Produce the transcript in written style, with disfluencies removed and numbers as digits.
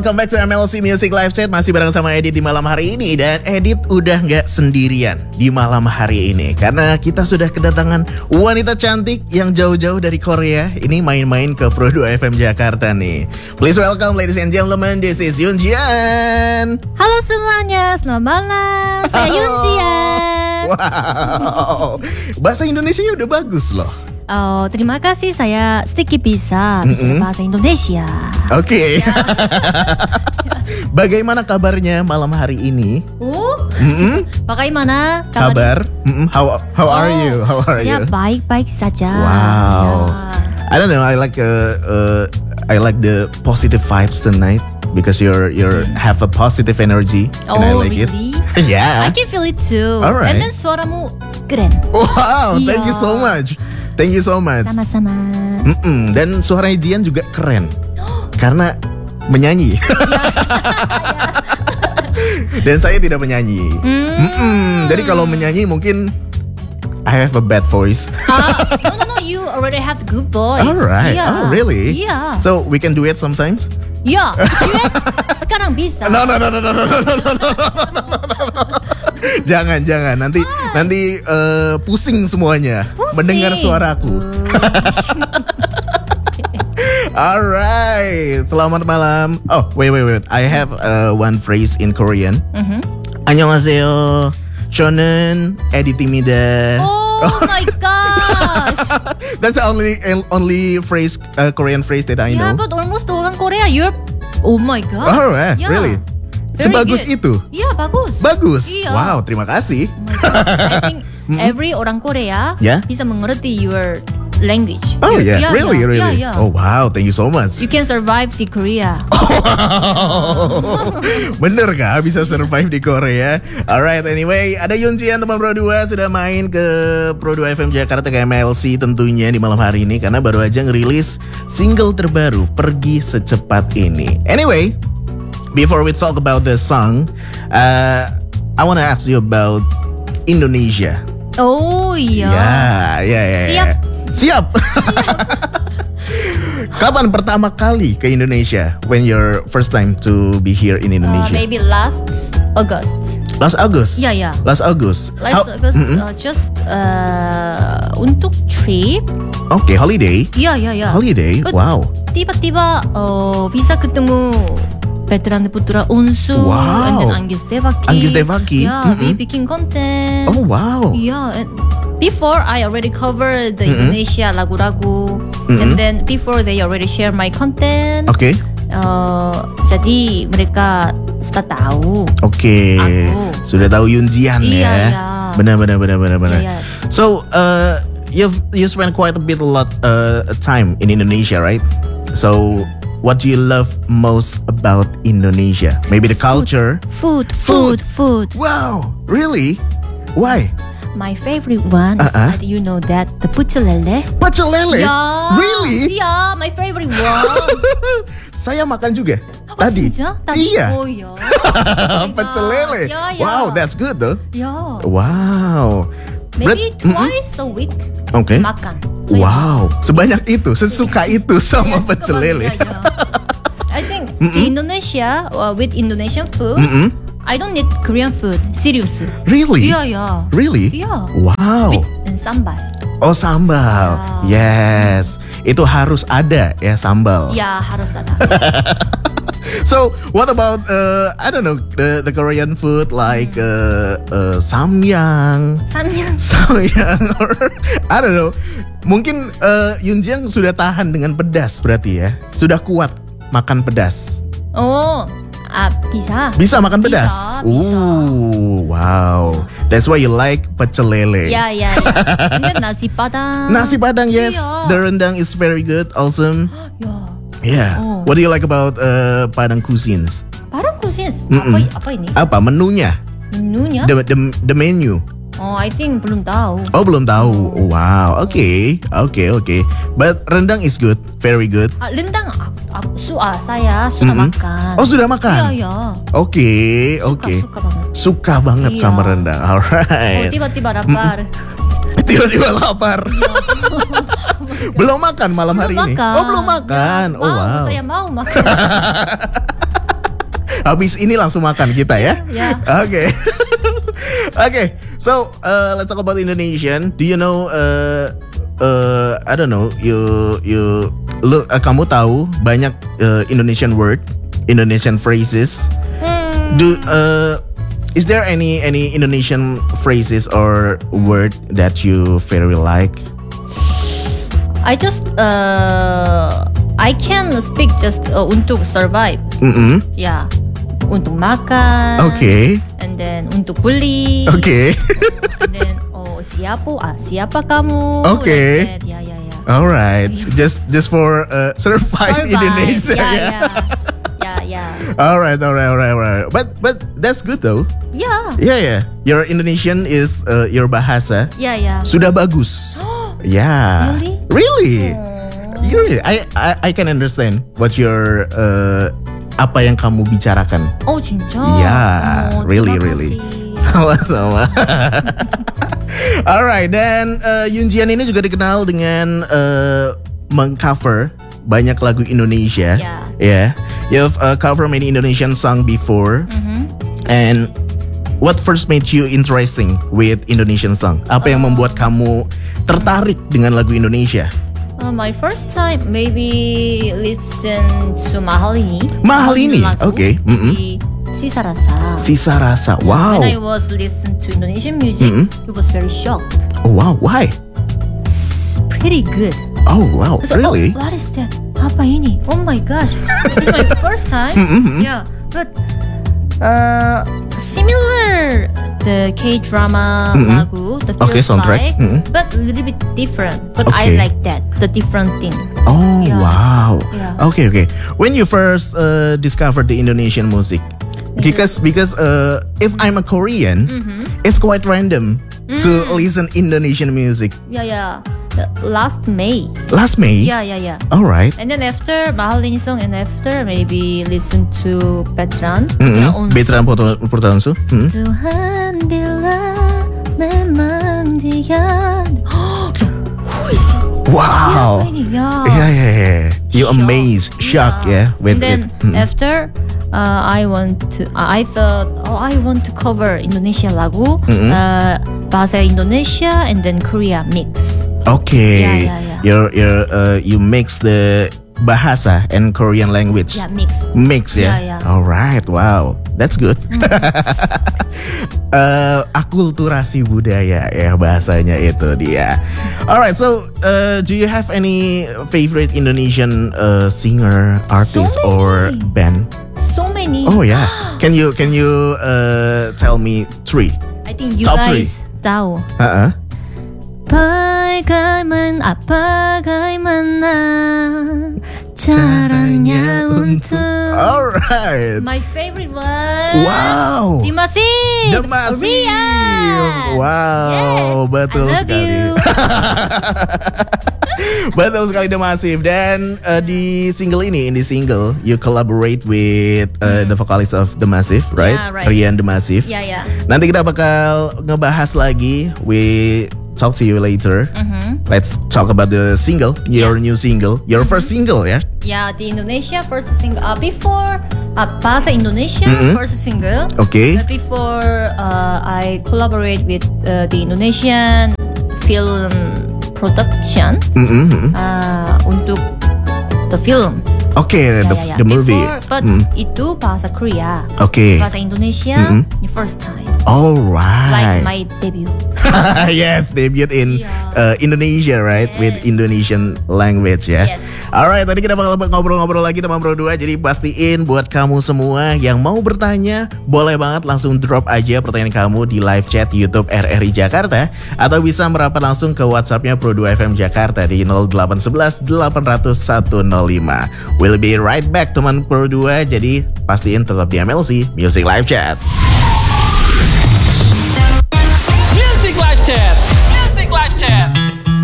welcome back to MLC Music Live Chat. Masih bareng sama Edit di malam hari ini. Dan Edit udah gak sendirian di malam hari ini, karena kita sudah kedatangan wanita cantik yang jauh-jauh dari Korea. Ini main-main ke Pro 2 FM Jakarta nih. Please welcome ladies and gentlemen, this is Yoon Jian. Halo semuanya, selamat malam. Saya Yoon Jian. Wow, bahasa Indonesia udah bagus loh. Oh, terima kasih, saya sedikit bisa bicara bahasa Indonesia. Oke. Bagaimana kabarnya malam hari ini? Bagaimana kabar? How are you? How are saya you? baik-baik saja. Wow. Ya. I don't know. I like the positive vibes tonight because you're have a positive energy and I like really? it. Yeah. I can feel it too. Alright. And then suaramu keren. Wow, thank you Iya. so much. Thank you so much. Sama-sama. Dan suara Jian juga keren karena menyanyi. Dan saya tidak menyanyi. Jadi kalau menyanyi mungkin I have a bad voice. No, you already have good voice. Alright. Yeah. Oh, really? Yeah. So we can do it sometimes? Ya, sekarang bisa. No. Jangan. Nanti pusing semuanya mendengar suaraku. Alright, selamat malam. Oh, wait. I have one phrase in Korean. 안녕하세요. 저는 에디입니다. Oh my gosh. That's the only phrase, Korean phrase that I Yeah, know. but almost orang Korea, you're. Oh my god. Alright, Yeah. really? Very Sebagus good. itu? Iya, bagus. Bagus. Iya. Wow, terima kasih. Oh my god. I think every orang Korea Yeah? bisa mengerti your language. Oh yeah, really? Yeah. Oh wow, thank you so much. You can survive di Korea. Bener kah bisa survive di Korea? Alright, anyway, ada Yoon Jian teman Pro 2 sudah main ke Pro 2 FM Jakarta ke MLC tentunya di malam hari ini karena baru aja ngerilis single terbaru Pergi Secepat Ini. Anyway, before we talk about the song, I wanna ask you about Indonesia. Oh iya. Ya. Siap. Kapan pertama kali ke Indonesia? When your first time to be here in Indonesia? Maybe last August. Last August. Yeah. Last August. Last August, just untuk trip. Okay, holiday. Yeah. Holiday. But Wow. tiba-tiba bisa ketemu Veteran Putra Unsu Wow. and then Anggis Devaki. Anggis Devaki. Yeah, we bikin konten. Oh wow. Yeah, and before I already covered the Indonesia lagu-lagu, and then before they already share my content. Okay. Jadi mereka sudah tahu. Okay. Aku. Sudah tahu Yoon Jian ya. Iya. Benar. Iya. So, you spent quite a lot time in Indonesia, right? So, what do you love most about Indonesia? Maybe the culture. Food. Wow, really? Why? My favorite one is that you know that the pecel lele. Pecel lele? Yeah. Really? Yeah, my favorite one. Saya makan juga tadi. 진짜? Iya. Oh ya. Pecel lele. Yeah. Wow, that's good though. Yeah. Wow. Maybe twice a week. Okay. Makan. Wow, sebanyak itu, sesuka itu sama Yes, pecel lele. yeah. I think di Indonesia with Indonesian food, I don't need Korean food. Serious. Really? Yeah. Really? Yeah. Wow. And sambal. Oh, sambal. Yes. Itu harus ada ya sambal. Ya, harus ada. So, what about I don't know the Korean food like samyang or I don't know. Mungkin Yoon Jian sudah tahan dengan pedas berarti ya. Sudah kuat makan pedas. Oh, bisa. Bisa makan pedas. Bisa. Wow. That's why you like pecel lele. Ya. And then nasi padang. Nasi padang, yes. Iya. The rendang is very good, awesome. Ya. Yeah. Oh. What do you like about Padang cuisines? Padang cuisines. Apa ini? Apa menunya? Menunya? The menu. Oh, I think belum tahu. Oh, belum tahu. Wow. Okay. But rendang is good, very good. Rendang saya sudah makan. Oh, sudah makan? Iya. Oke. Suka banget. Suka banget Iya. sama rendang. Oh, Alright. tiba-tiba lapar. Tiba-tiba lapar. Belum makan malam hari ini. Makan. Oh, belum makan. Ya, Oh, wow. Saya mau makan. Habis ini langsung makan kita ya. Yeah. Oke. Okay. So let's talk about Indonesian. Do you know? I don't know. Kamu tahu banyak Indonesian word, Indonesian phrases. Is there any Indonesian phrases or word that you very like? I can speak just untuk survive. Yeah, untuk makan. Okay. And then untuk beli. Okay. And then siapa kamu? Okay. Like that. Yeah. Alright. Just for survive Indonesia. Yeah. Alright. But that's good though. Yeah. Yeah. Your Indonesian is your bahasa. Yeah. Sudah bagus. Yeah. Really? Really? I can understand what your apa yang kamu bicarakan. Oh, 진짜? Yeah, really. Sama-sama. Alright, dan Yunjian ini juga dikenal dengan mengcover banyak lagu Indonesia. Yeah. You've covered many Indonesian song before. And what first made you interesting with Indonesian song? Apa yang membuat kamu tertarik dengan lagu Indonesia? My first time maybe listen to Mahal Ini. Okay. Sisa Rasa. Wow. When I was listening to Indonesian music, it was very shocked. Oh, wow, why? It's pretty good. Oh wow, really? What is that? Apa ini? Oh my gosh, it's my first time. Yeah, but similar the K-drama lagu, the feels soundtrack. But a little bit different. But Okay. I like that, the different things. Oh Yeah. wow. Yeah. Okay. When you first discovered the Indonesian music, because if I'm a Korean, it's quite random to listen Indonesian music. Yeah. Last May. Last May. Yeah. All right. And then after Mahal Ini song, and after maybe listen to Betran. Betran Portansu. Tuhan bila memang dia. Who is it? Wow. Siapa ini? Yeah. You amazed, shocked, yeah. And then after I thought I want to cover Indonesia lagu, bahasa Indonesia and then Korea mix. Okay. Yeah. You mix the bahasa and Korean language. Yeah, mix. Mix ya. Yeah. Alright, wow, that's good. Akulturasi budaya ya bahasanya itu dia. Alright, so do you have any favorite Indonesian singer, artist, or band? So many. Oh yeah. Can you tell me 3? I think you Top guys tahu. Bagaimana caranya untuk. Alright. My favorite one. Wow. The Massive. Wow, Yes, betul I love sekali. you. Betul sekali The Massive. Dan di single you collaborate with the vocalist of The Massive, right? Yeah, right. Rian The Massive. Yeah. Nanti kita bakal ngebahas lagi. We talk to you later. Let's talk about the single, your new single, your first single, ya? Yeah, the Indonesia first single. Before bahasa Indonesia first single. Okay. Before I collaborate with the Indonesian film production untuk the film. Okay, Yeah. the movie. Before, but itu bahasa Korea. Okay. Bahasa Indonesia the first time. Alright. Like my debut. Yes, debut in Indonesia, right? Yes. With Indonesian language ya. Yes. Alright, tadi kita bakal ngobrol-ngobrol lagi teman Pro 2. Jadi pastiin buat kamu semua yang mau bertanya, boleh banget langsung drop aja pertanyaan kamu di live chat YouTube RRI Jakarta, atau bisa merapat langsung ke WhatsAppnya Pro 2 FM Jakarta di 0811 800 105. We'll be right back teman Pro 2. Jadi pastiin tetap di MLC Music Live Chat.